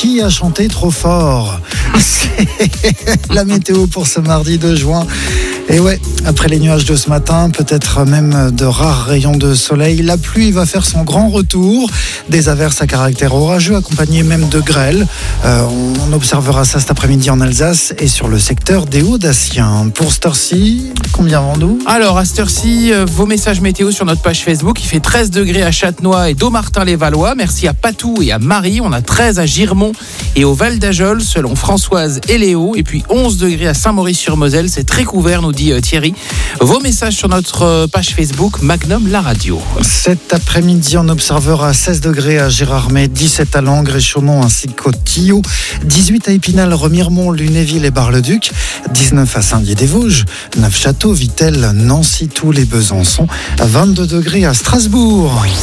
Qui a chanté trop fort? C'est la météo pour ce mardi 2 juin. Et ouais, après les nuages de ce matin, peut-être même de rares rayons de soleil, la pluie va faire son grand retour. Des averses à caractère orageux, accompagnées même de grêle. On observera ça cet après-midi en Alsace et sur le secteur des Hauts-Daciens. Pour cette heure-ci, combien avant-nous? Alors, à cette heure-ci, vos messages météo sur notre page Facebook. Il fait 13 degrés à Châtenois et Dommartin-les-Valois. Merci à Patou et à Marie. On a 13 à Girmont et au Val d'Ajol, selon Françoise et Léo. Et puis 11 degrés à Saint-Maurice-sur-Moselle. C'est très couvert, nous dit Thierry. Vos messages sur notre page Facebook, Magnum la radio. Cet après-midi, on observera 16 degrés à Gérardmer, 17 à Langres et Chaumont ainsi qu'au Tillot, 18 à Épinal, Remiremont, Lunéville et Bar-le-Duc, 19 à Saint-Dié-des-Vosges, Neufchâteau, Vittel, Nancy, Toul et Besançon, 22 degrés à Strasbourg.